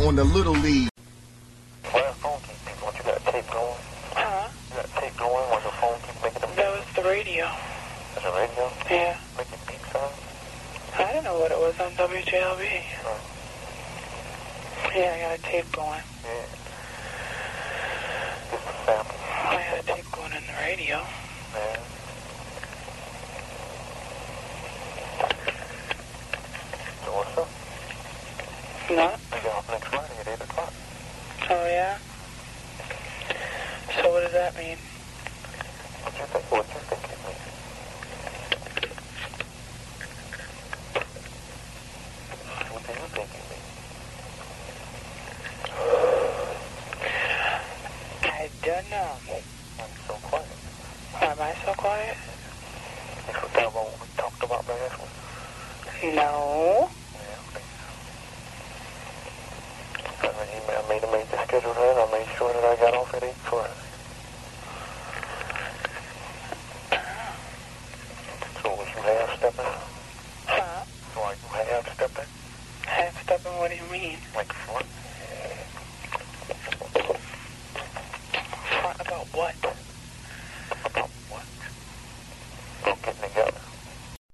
on the Little League. Why the phone keep beeping? What, you got tape going? Huh? You got tape going when the phone keep making them beep? That was the radio. Is it radio? Yeah. Making beep sounds? I don't know what it was on WJLB. Oh. Yeah, I got a tape going. Yeah. Just a sample. I had a tape going in the radio. Yeah. So what's up? No? I get off next Friday at 8 o'clock. Oh, yeah? So what does that mean? What you think it means? What do you think it means? I don't know. I'm so quiet. Why am I so quiet? You forgot about what we talked about last week? No. Yeah, okay. I made the schedule then. I made sure that I got off at 8 Friday. So was you half-stepping? Huh? So are you half-stepping? Half-stepping, what do you mean? Like front? Front about what?